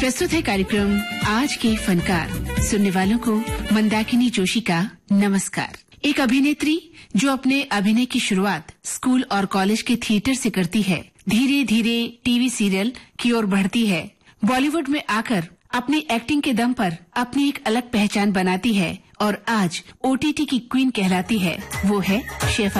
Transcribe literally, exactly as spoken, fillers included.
प्रस्तुत है कार्यक्रम आज के फनकार। सुनने वालों को मंदाकिनी जोशी का नमस्कार। एक अभिनेत्री जो अपने अभिनय की शुरुआत स्कूल और कॉलेज के थिएटर से करती है, धीरे धीरे टीवी सीरियल की ओर बढ़ती है, बॉलीवुड में आकर अपनी एक्टिंग के दम पर अपनी एक अलग पहचान बनाती है और आज ओटीटी की क्वीन कहलाती है। वो है शेफा